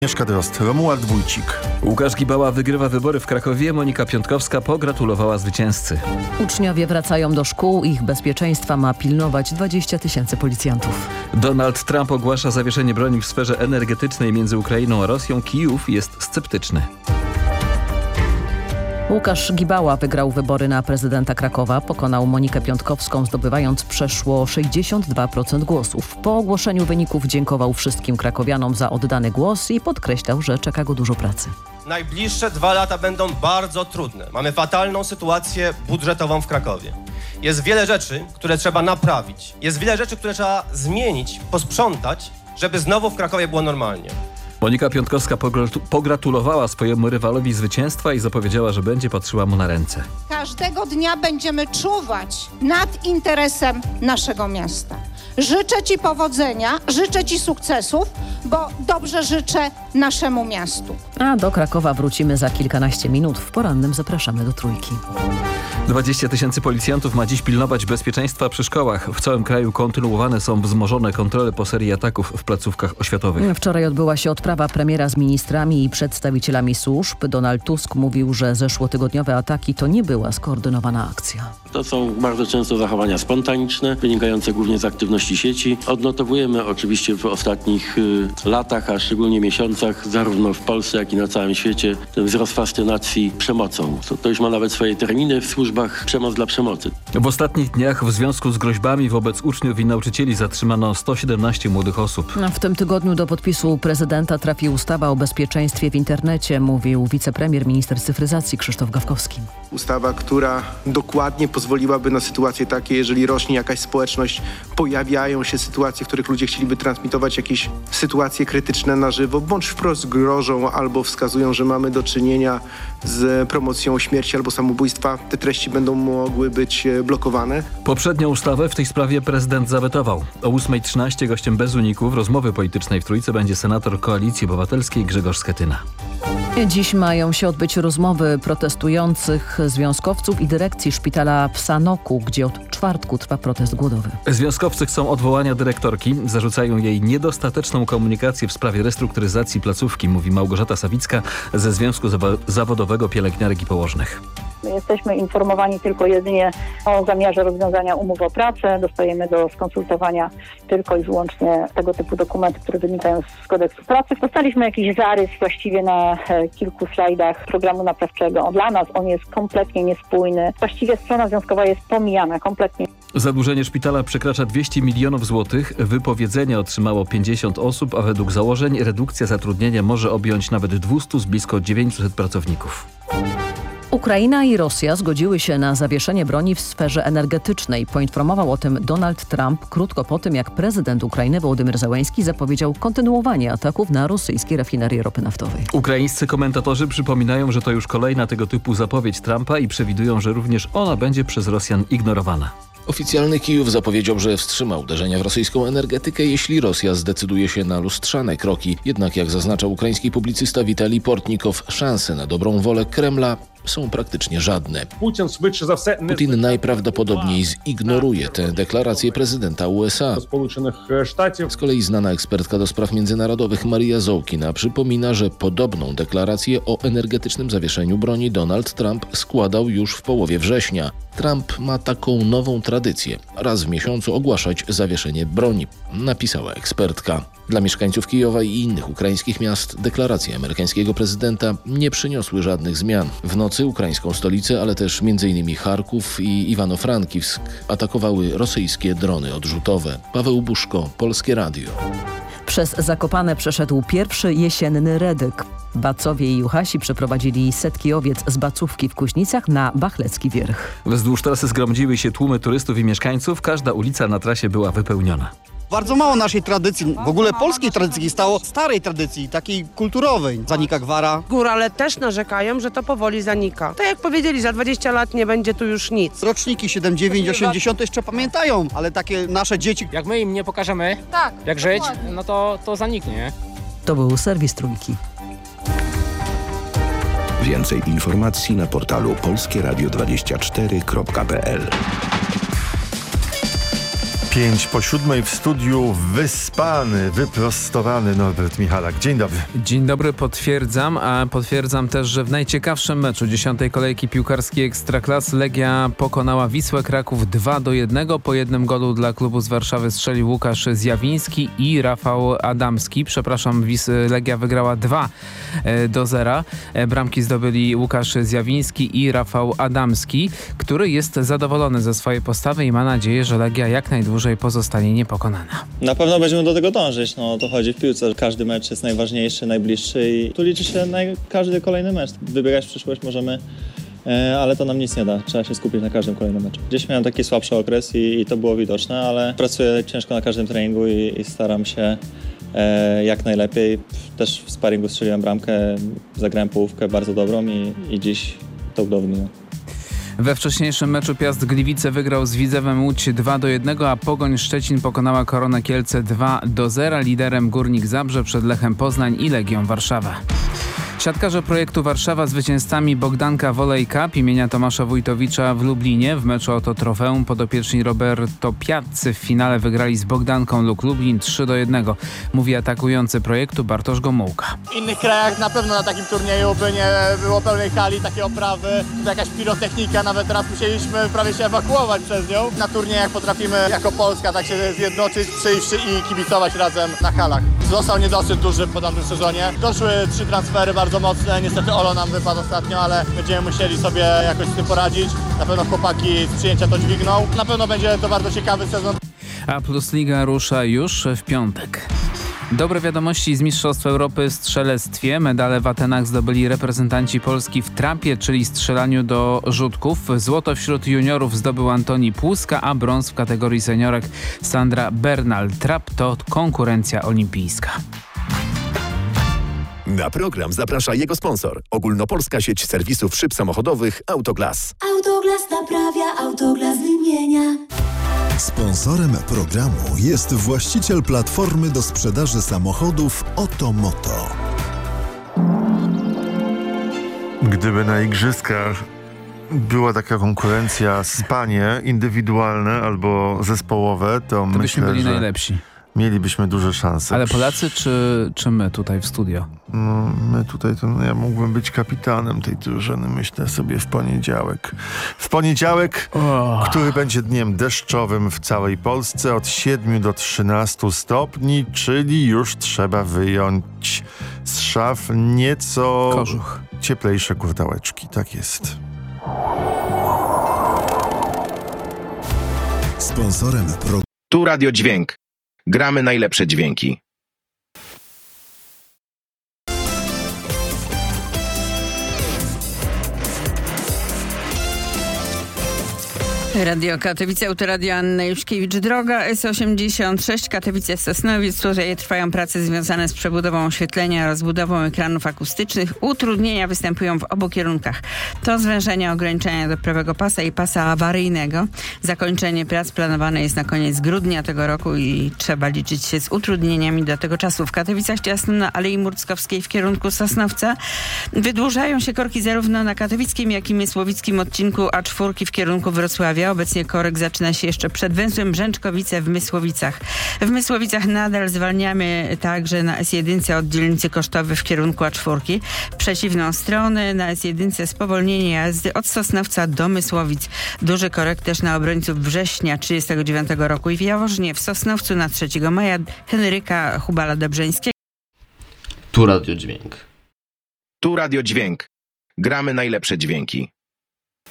Agnieszka Drozd, Romuald Wójcik. Łukasz Gibała wygrywa wybory w Krakowie, Monika Piątkowska pogratulowała zwycięzcy. Uczniowie wracają do szkół, ich bezpieczeństwa ma pilnować 20 000 policjantów. Donald Trump ogłasza zawieszenie broni w sferze energetycznej między Ukrainą a Rosją. Kijów jest sceptyczny. Łukasz Gibała wygrał wybory na prezydenta Krakowa, pokonał Monikę Piątkowską, zdobywając przeszło 62% głosów. Po ogłoszeniu wyników dziękował wszystkim krakowianom za oddany głos i podkreślał, że czeka go dużo pracy. Najbliższe 2 lata będą bardzo trudne. Mamy fatalną sytuację budżetową w Krakowie. Jest wiele rzeczy, które trzeba naprawić. Jest wiele rzeczy, które trzeba zmienić, posprzątać, żeby znowu w Krakowie było normalnie. Monika Piątkowska pogratulowała swojemu rywalowi zwycięstwa i zapowiedziała, że będzie patrzyła mu na ręce. Każdego dnia będziemy czuwać nad interesem naszego miasta. Życzę Ci powodzenia, życzę Ci sukcesów, bo dobrze życzę naszemu miastu. A do Krakowa wrócimy za kilkanaście minut. W porannym zapraszamy do Trójki. 20 000 policjantów ma dziś pilnować bezpieczeństwa przy szkołach. W całym kraju kontynuowane są wzmożone kontrole po serii ataków w placówkach oświatowych. Wczoraj odbyła się odprawa premiera z ministrami i przedstawicielami służb. Donald Tusk mówił, że zeszłotygodniowe ataki to nie była skoordynowana akcja. To są bardzo często zachowania spontaniczne, wynikające głównie z aktywności sieci. Odnotowujemy oczywiście w ostatnich latach, a szczególnie miesiącach, zarówno w Polsce, jak i na całym świecie, ten wzrost fascynacji przemocą. To już ma nawet swoje terminy w służbach, przemoc dla przemocy. W ostatnich dniach w związku z groźbami wobec uczniów i nauczycieli zatrzymano 117 młodych osób. W tym tygodniu do podpisu prezydenta trafi ustawa o bezpieczeństwie w internecie, mówił wicepremier, minister cyfryzacji Krzysztof Gawkowski. Ustawa, która dokładnie pozwoliłaby na sytuacje takie, jeżeli rośnie jakaś społeczność, pojawiają się sytuacje, w których ludzie chcieliby transmitować jakieś sytuacje krytyczne na żywo, bądź wprost grożą albo wskazują, że mamy do czynienia z promocją śmierci albo samobójstwa. Te treści będą mogły być blokowane. Poprzednią ustawę w tej sprawie prezydent zawetował. O 8:13 gościem bez uników rozmowy politycznej w Trójce będzie senator Koalicji Obywatelskiej Grzegorz Schetyna. Dziś mają się odbyć rozmowy protestujących związkowców i dyrekcji szpitala w Sanoku, gdzie od czwartku trwa protest głodowy. Związkowcy chcą odwołania dyrektorki, zarzucają jej niedostateczną komunikację w sprawie restrukturyzacji placówki, mówi Małgorzata Sawicka ze Związku Zawodowego Pielęgniarek i Położnych. My jesteśmy informowani tylko jedynie o zamiarze rozwiązania umów o pracę. Dostajemy do skonsultowania tylko i wyłącznie tego typu dokumenty, które wynikają z kodeksu pracy. Dostaliśmy jakiś zarys właściwie na kilku slajdach programu naprawczego. Dla nas on jest kompletnie niespójny. Właściwie strona związkowa jest pomijana kompletnie. Zadłużenie szpitala przekracza 200 milionów złotych. Wypowiedzenia otrzymało 50 osób, a według założeń redukcja zatrudnienia może objąć nawet 200 z blisko 900 pracowników. Ukraina i Rosja zgodziły się na zawieszenie broni w sferze energetycznej. Poinformował o tym Donald Trump krótko po tym, jak prezydent Ukrainy Wołodymyr Zełenski zapowiedział kontynuowanie ataków na rosyjskie rafinerie ropy naftowej. Ukraińscy komentatorzy przypominają, że to już kolejna tego typu zapowiedź Trumpa i przewidują, że również ona będzie przez Rosjan ignorowana. Oficjalny Kijów zapowiedział, że wstrzyma uderzenia w rosyjską energetykę, jeśli Rosja zdecyduje się na lustrzane kroki. Jednak, jak zaznacza ukraiński publicysta Witalij Portnikow, szanse na dobrą wolę Kremla są praktycznie żadne. Putin najprawdopodobniej zignoruje tę deklarację prezydenta USA. Z kolei znana ekspertka do spraw międzynarodowych Maria Zołkina przypomina, że podobną deklarację o energetycznym zawieszeniu broni Donald Trump składał już w połowie września. Trump ma taką nową tradycję. Raz w miesiącu ogłaszać zawieszenie broni, napisała ekspertka. Dla mieszkańców Kijowa i innych ukraińskich miast deklaracje amerykańskiego prezydenta nie przyniosły żadnych zmian. W nocy ukraińską stolicę, ale też m.in. Charków i Iwano-Frankivsk atakowały rosyjskie drony odrzutowe. Paweł Buszko, Polskie Radio. Przez Zakopane przeszedł pierwszy jesienny redyk. Bacowie i Juchasi przeprowadzili setki owiec z Bacówki w Kuźnicach na Bachlecki Wierch. Wzdłuż trasy zgromadziły się tłumy turystów i mieszkańców. Każda ulica na trasie była wypełniona. Bardzo mało naszej tradycji, w ogóle polskiej tradycji stało, starej tradycji, takiej kulturowej. Zanika gwara. Górale też narzekają, że to powoli zanika. Tak jak powiedzieli, za 20 lat nie będzie tu już nic. Roczniki 7, 9, 80 jeszcze pamiętają, ale takie nasze dzieci... Jak my im nie pokażemy, jak żyć, no to zaniknie. To był serwis Trójki. Więcej informacji na portalu polskieradio24.pl. 6:05 w studiu wyspany, wyprostowany Norbert Michalak. Dzień dobry. Dzień dobry, potwierdzam też, że w najciekawszym meczu 10. kolejki piłkarskiej Ekstraklasy Legia pokonała Wisłę Kraków 2-1. Po jednym golu dla klubu z Warszawy strzelił Łukasz Zjawiński i Rafał Adamski. Legia wygrała 2-0. Bramki zdobyli Łukasz Zjawiński i Rafał Adamski, który jest zadowolony ze swojej postawy i ma nadzieję, że Legia jak najdłużej pozostanie niepokonana. Na pewno będziemy do tego dążyć. O to chodzi w piłce. Każdy mecz jest najważniejszy, najbliższy i tu liczy się każdy kolejny mecz. Wybiegać w przyszłość możemy, ale to nam nic nie da. Trzeba się skupić na każdym kolejnym meczu. Gdzieś miałem taki słabszy okres i to było widoczne, ale pracuję ciężko na każdym treningu i staram się jak najlepiej. Też w sparingu strzeliłem bramkę, zagrałem połówkę bardzo dobrą i dziś to udowodniłem. We wcześniejszym meczu Piast Gliwice wygrał z Widzewem Łódź 2-1, a Pogoń Szczecin pokonała Koronę Kielce 2-0. Liderem Górnik Zabrze przed Lechem Poznań i Legią Warszawa. Siatkarze projektu Warszawa zwycięzcami Bogdanka Volley Cup imienia Tomasza Wójtowicza w Lublinie. W meczu o to trofeum podopieczni Roberto Piazzy w finale wygrali z Bogdanką Luk Lublin 3-1. Mówi atakujący projektu Bartosz Gomułka. W innych krajach na pewno na takim turnieju by nie było pełnej hali, takiej oprawy, jakaś pirotechnika, nawet teraz musieliśmy prawie się ewakuować przez nią. Na turniejach potrafimy jako Polska tak się zjednoczyć, przyjść i kibicować razem na halach. Został niedosyt duży po tamtym sezonie. Doszły 3 transfery bardzo mocne. Niestety Olo nam wypadł ostatnio, ale będziemy musieli sobie jakoś z tym poradzić. Na pewno chłopaki z przyjęcia to dźwigną. Na pewno będzie to bardzo ciekawy sezon. A Plus Liga rusza już w piątek. Dobre wiadomości z Mistrzostw Europy w strzelectwie. Medale w Atenach zdobyli reprezentanci Polski w trapie, czyli strzelaniu do rzutków. Złoto wśród juniorów zdobył Antoni Płuska, a brąz w kategorii seniorek Sandra Bernal. Trap to konkurencja olimpijska. Na program zaprasza jego sponsor. Ogólnopolska sieć serwisów szyb samochodowych Autoglas. Autoglas naprawia, Autoglas wymienia. Sponsorem programu jest właściciel platformy do sprzedaży samochodów Otomoto. Gdyby na igrzyskach była taka konkurencja spanie indywidualne albo zespołowe, to myślę, byśmy byli że najlepsi. Mielibyśmy duże szanse. Ale Polacy czy my tutaj w studio? No, my tutaj, ja mógłbym być kapitanem tej drużyny, myślę sobie w poniedziałek. W poniedziałek, który będzie dniem deszczowym w całej Polsce od 7 do 13 stopni, czyli już trzeba wyjąć z szaf nieco kożuch. Cieplejsze kurtałeczki. Tak jest. Sponsorem programu. Tu Radio Dźwięk. Gramy najlepsze dźwięki. Radio Katowice, Autoradio Anna Juszkiewicz-Droga, S86, Katowice-Sosnowiec. Tutaj trwają prace związane z przebudową oświetlenia, rozbudową ekranów akustycznych. Utrudnienia występują w obu kierunkach. To zwężenie ograniczenia do prawego pasa i pasa awaryjnego. Zakończenie prac planowane jest na koniec grudnia tego roku i trzeba liczyć się z utrudnieniami do tego czasu. W Katowicach ciasno na Alei Murckowskiej w kierunku Sosnowca. Wydłużają się korki zarówno na katowickim, jak i mysłowickim odcinku A4 w kierunku Wrocławia. Obecnie korek zaczyna się jeszcze przed węzłem Brzęczkowice w Mysłowicach. W Mysłowicach nadal zwalniamy także na S1 od dzielnicy Kosztowy w kierunku A4. W przeciwną stronę na S1 spowolnienie jazdy od Sosnowca do Mysłowic. Duży korek też na obrońców września 1939 roku i w Jaworznie w Sosnowcu na 3 maja Henryka Hubala-Dobrzeńskiego. Tu Radio Dźwięk. Tu Radio Dźwięk. Gramy najlepsze dźwięki.